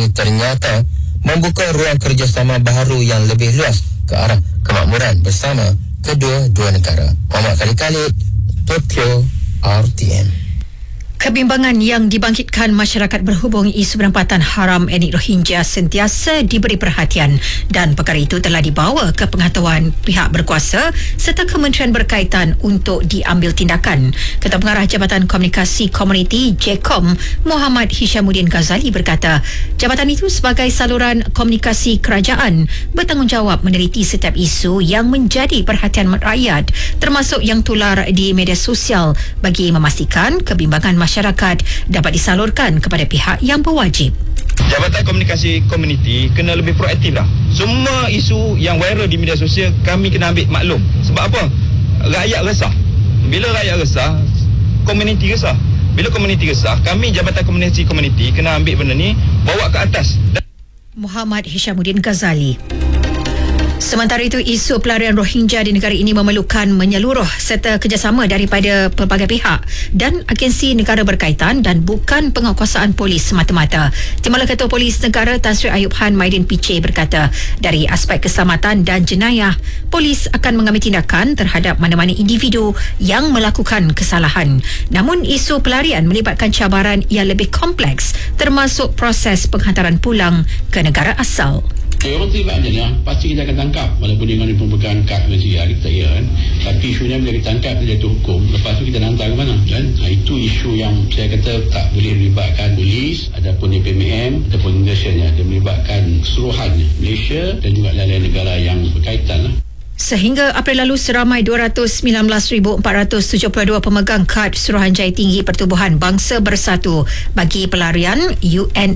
ini ternyata membuka ruang kerjasama baharu yang lebih luas ke arah kemakmuran bersama kedua-dua negara. Muhammad Khalid, Tokyo, RTM. Kebimbangan yang dibangkitkan masyarakat berhubung isu penempatan haram etnik Rohingya sentiasa diberi perhatian dan perkara itu telah dibawa ke pengetahuan pihak berkuasa serta kementerian berkaitan untuk diambil tindakan. Ketua Pengarah Jabatan Komunikasi Komuniti JKOM Muhammad Hishamuddin Ghazali berkata, jabatan itu sebagai saluran komunikasi kerajaan bertanggungjawab meneliti setiap isu yang menjadi perhatian rakyat termasuk yang tular di media sosial bagi memastikan kebimbangan masyarakat dapat disalurkan kepada pihak yang berwajib. Jabatan Komunikasi Komuniti kena lebih proaktif lah. Semua isu yang viral di media sosial kami kena ambil maklum. Sebab apa? Rakyat resah. Bila rakyat resah, komuniti resah. Bila komuniti resah, kami Jabatan Komunikasi Komuniti kena ambil benda ni, bawa ke atas. Muhammad Hishamuddin Ghazali. Sementara itu, isu pelarian Rohingya di negara ini memerlukan menyeluruh serta kerjasama daripada pelbagai pihak dan agensi negara berkaitan dan bukan penguasaan polis semata-mata. Timbalan Ketua Polis Negara Tan Sri Ayub Han Maidin Piche berkata, dari aspek keselamatan dan jenayah, polis akan mengambil tindakan terhadap mana-mana individu yang melakukan kesalahan. Namun, isu pelarian melibatkan cabaran yang lebih kompleks termasuk proses penghantaran pulang ke negara asal. Orang terlibat macam ni pasti kita akan tangkap walaupun dengan pembukaan kad Malaysia kita ya kan, tapi isunya bila kita tangkap dia jatuh hukum, lepas tu kita hantar ke mana kan. Itu isu yang saya kata tak boleh melibatkan polis adapun DPMM ataupun Malaysia-nya, dia melibatkan keseluruhannya Malaysia dan juga lain-lain negara yang berkaitan lah. Sehingga April lalu, seramai 219,472 pemegang kad Suruhanjaya Tinggi Pertubuhan Bangsa Bersatu bagi pelarian UN